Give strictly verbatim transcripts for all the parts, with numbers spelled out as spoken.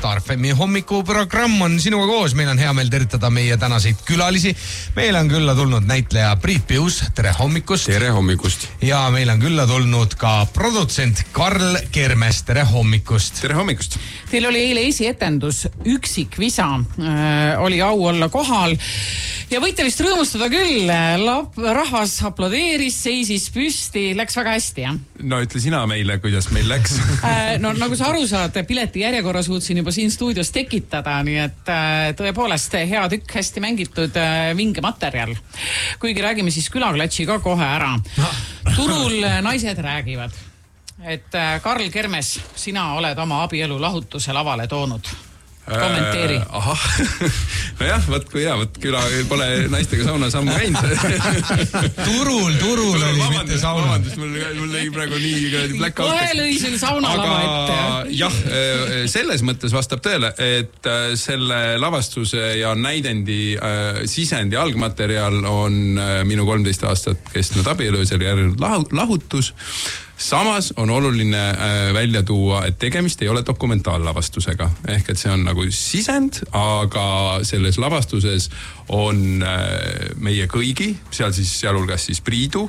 Star F M hommikuprogramm on sinuga koos. Meil on hea meel tervitada meie tänaseid külalisi. Meil on külla tulnud näitleja Priit Pius. Tere hommikust. Tere hommikust. Ja meil on külla tulnud ka produtsent Karl Kermes. Tere hommikust. Tere hommikust. Teil oli eile esietendus Üksikvisa. Äh, oli au olla kohal. Ja võite vist rõõmustada küll. Rahvas aplodeeris, seisis püsti. Läks väga hästi, jah? No ütle sina meile, kuidas meil läks. äh, no nagu sa aru saad, pileti järjekorra suutsin juba siin stuudios tekitada, nii et äh, tõepoolest hea tükk, hästi mängitud äh, vinge materjal. Kuigi räägime siis külaklatši ka kohe ära. Turul naised räägivad, et äh, Karl Kermes, sina oled oma abielu lahutuse lavale toonud. Kommenteeri. Äh, aha, no jah, võt kui hea, võt küla pole naistega sauna sammu käinud. turul, turul oli vabandus, mitte sauna. Vabandust, mul, mul lõi praegu nii black out. Kohe lõi sul sauna lava ette. Jah, selles mõttes vastab tõele, et selle lavastuse ja näidendi äh, sisendi algmaterial on äh, minu kolmteist aastat kestnud abielu ja selle järjel lahutus. Samas on oluline äh, välja tuua, et tegemist ei ole dokumentaallavastusega. Ehk et see on nagu sisend, aga selles lavastuses on äh, meie kõigi, seal siis sealhulgas siis Priidu,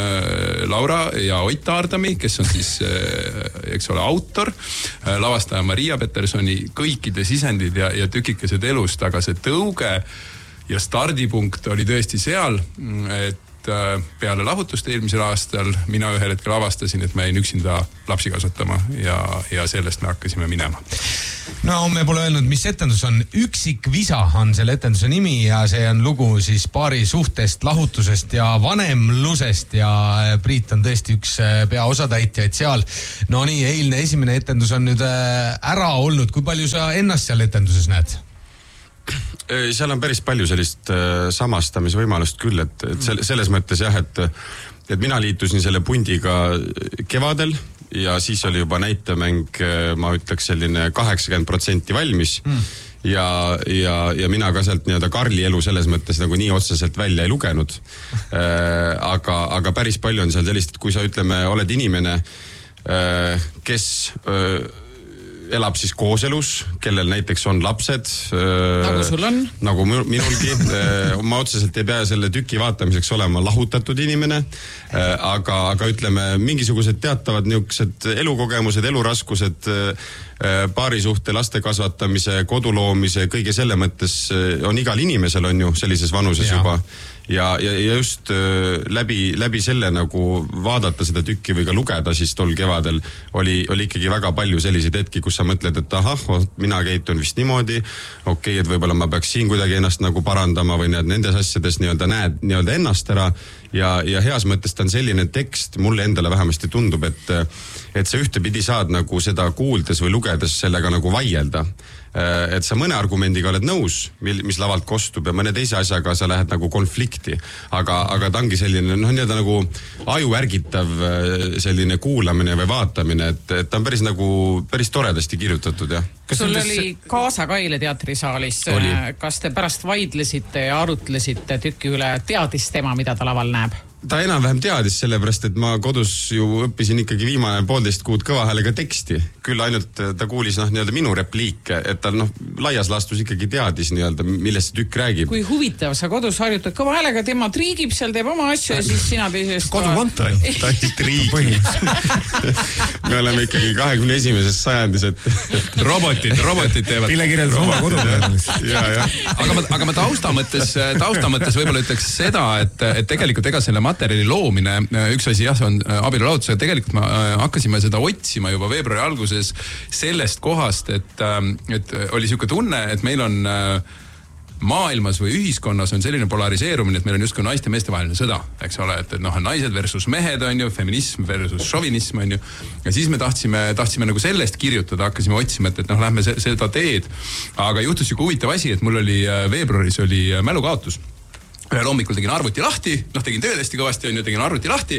äh, Laura ja Ott Aardami, kes on siis, äh, eks ole, autor, äh, lavastaja Maria Petersoni, kõikide sisendid ja, ja tükikesed elust, aga see tõuge ja stardipunkt oli tõesti seal, et peale lahutust eelmisel aastal mina ühel hetkel avastasin, et ma jäin üksinda lapsi kasvatama ja, ja sellest me hakkasime minema. No me pole öelnud, mis etendus on. Üksikvisa on selle etenduse nimi ja see on lugu siis paari suhtest, lahutusest ja vanemlusest ja Priit on tõesti üks peaosatäitjaid seal. No nii, eilne esimene etendus on nüüd ära olnud. Kui palju sa ennast seal etenduses näed? Seal on päris palju sellist samastamise võimalust küll, et, et selles mõttes jah, et, et mina liitusin selle pundiga kevadel ja siis oli juba näitemäng, ma ütleks selline kaheksakümmend protsenti valmis mm. ja, ja, ja mina ka sealt nii-öelda Karli elu selles mõttes nagu nii otseselt välja ei lugenud. aga, aga päris palju on seal sellist, et kui sa ütleme, oled inimene, kes elab siis kooselus, kellel näiteks on lapsed. Nagu sul on? Nagu minulgi. Ma otseselt ei pea selle tüki vaatamiseks olema lahutatud inimene, aga, aga ütleme, mingisugused teatavad niisugused elukogemused, eluraskused, paarisuhte, laste kasvatamise, koduloomise, kõige selle mõttes on igal inimesel on ju sellises vanuses ja. juba. Ja, ja, ja just läbi, läbi selle nagu vaadata seda tükki või ka lugeda siis tol kevadel oli, oli ikkagi väga palju selliseid hetki, kus sa mõtled, et ahah, mina keitun vist niimoodi, okei, okay, et võib-olla ma peaks siin kuidagi ennast nagu parandama või need, nendes asjades nii-öelda näed nii-öelda ennast ära ja, ja heas mõttes ta on selline tekst, mulle endale vähemasti tundub, et, et sa ühtepidi saad nagu seda kuuldes või lugedes sellega nagu vaielda. Et sa mõne argumendiga oled nõus, mis lavalt kostub ja mõne teise asjaga sa lähed nagu konflikti, aga, aga ta ongi selline, noh, nii-öelda nagu ajuärgitav selline kuulamine või vaatamine, et, et ta on päris nagu, päris toredasti kirjutatud, jah. Kas sul oli Kaasa Kaile teatrisaalis, oli. Kas te pärast vaidlesite ja arutlesite tüki üle, teadis tema, mida ta laval näeb? Ta enam-vähem teadis sellepärast, et ma kodus ju õppisin ikkagi viimane poolteist kuud kõva häälega teksti. Küll ainult ta kuulis noh, nii-öelda minu repliike, et ta noh, laias laastus ikkagi teadis nii-öelda, millest see tükk räägib. Kui huvitav, sa kodus harjutad kõva häälega, tema triigib seal, teeb oma asju ja siis sina teisest... Kodukontor, ta ei triigi. Me oleme ikkagi kahekümne esimeses sajandis, et... Robotid, robotid teevad. Pilekirjad oma kodukontoris. Ja, ja. Aga ma, aga ma tausta mõttes, tausta mõttes võib-olla ütleks seda, et, et tegelikult ega selle materjali loomine, üks asi jah, see on abielu lahutusega, tegelikult me hakkasime seda otsima juba veebruari alguses sellest kohast, et, et oli siuke tunne, et meil on maailmas või ühiskonnas on selline polariseerumine, et meil on justkui naiste meeste vaheline sõda, eks ole, et, et noh, naised versus mehed on ju, feminism versus šovinism on ju, ja siis me tahtsime, tahtsime nagu sellest kirjutada, hakkasime otsima, et, et noh, lähme seda teed, aga juhtus siuke huvitav asi, et mul oli veebruaris oli mälukaotus. Ühel hommikul tegin arvuti lahti, noh tegin tööd hästi kõvasti, on ju, tegin arvuti lahti,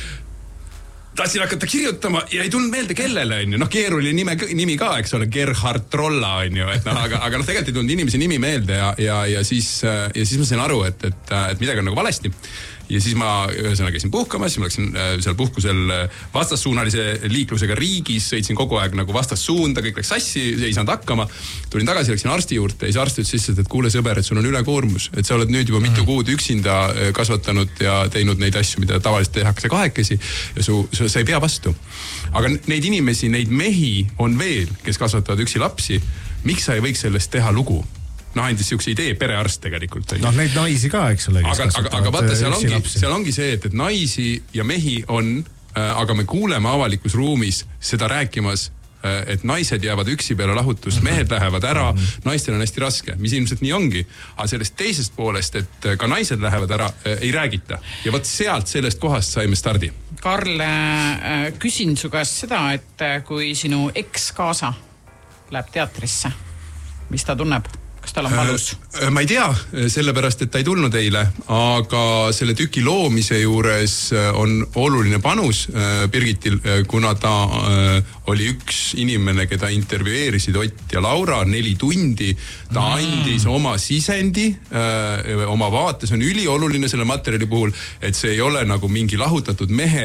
tahtsin hakata kirjutama ja ei tulnud meelde kellele, on ju, noh keeruline nime, nimi ka, eks ole, Gerhard Trolla, on ju, et noh, aga, aga noh, tegelikult ei tulnud inimese nimi meelde ja, ja, ja siis, ja siis ma sain aru, et, et, et midagi on nagu valesti. ja siis ma ühesõnaga käisin puhkamas, siis ma läksin seal puhkusel vastassuunalise liiklusega riigis, sõitsin kogu aeg nagu vastassuunda, kõik läks sassi, ei saanud hakkama. Tulin tagasi, läksin arsti juurde ja siis arst ütles sisse, et kuule sõber, et sul on ülekoormus, et sa oled nüüd juba mitu kuud üksinda kasvatanud ja teinud neid asju, mida tavaliselt tehakse kahekesi ja su, su, sa ei pea vastu. Aga neid inimesi, neid mehi on veel, kes kasvatavad üksi lapsi. Miks sa ei võiks sellest teha lugu? Noh, andis siukse idee perearst tegelikult. Noh, neid naisi ka, eks ole. Aga, aga, aga vaata, seal ongi, seal ongi see, et, et naisi ja mehi on, aga me kuuleme avalikus ruumis seda rääkimas, et naised jäävad üksi peale lahutust, mehed lähevad ära, naistel on hästi raske, mis ilmselt nii ongi. Aga sellest teisest poolest, et ka naised lähevad ära, ei räägita. Ja võt sealt sellest kohast saime stardi. Karl, küsin su käest seda, et kui sinu eks-kaasa läheb teatrisse, mis ta tunneb? Kas tal on valus? Ma ei tea, sellepärast, et ta ei tulnud eile, aga selle tüki loomise juures on oluline panus Birgitil, kuna ta oli üks inimene, keda intervjueerisid Ott ja Laura neli tundi. Ta andis oma sisendi, oma vaates on ülioluline selle materjali puhul, et see ei ole nagu mingi lahutatud mehe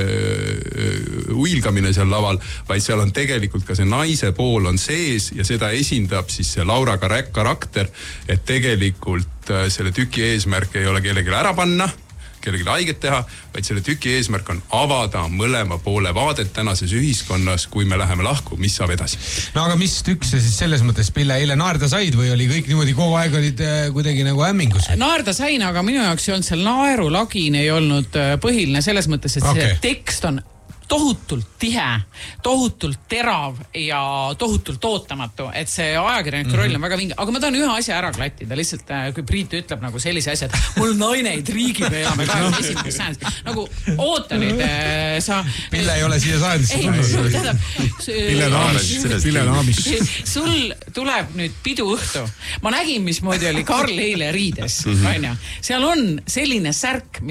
uilgamine seal laval, vaid seal on tegelikult ka see naise pool on sees ja seda esindab siis see Laura karakter, et tegelikult selle tüki eesmärk ei ole kellelegi ära panna, kellelegi haiget teha, vaid selle tüki eesmärk on avada mõlema poole vaadet tänases ühiskonnas, kui me läheme lahku, mis saab edasi. No aga mis tükk see siis selles mõttes, Pille, eile naerda said või oli kõik niimoodi kogu aeg olid kuidagi nagu hämmingus? Naerda sain, aga minu jaoks ei olnud seal naerulagin ei olnud põhiline selles mõttes, et okay. See tekst on tohutult tihe, tohutult terav ja tohutult ootamatu, et see ajakirjanik mm-hmm. roll on väga vinge. Aga ma tahan ühe asja ära klattida, lihtsalt kui Priit ütleb nagu sellise asja, et mul naine triigib ja me kahekümne esimeseks sajandis. Nagu oota nüüd, sa... Pille ei ole siia sajandisse tulnud. Pille naamis. Pille naamis. Sul tuleb nüüd pidu õhtu. Ma nägin, mismoodi oli Karl eile riides. Mm-hmm. Seal on selline särk,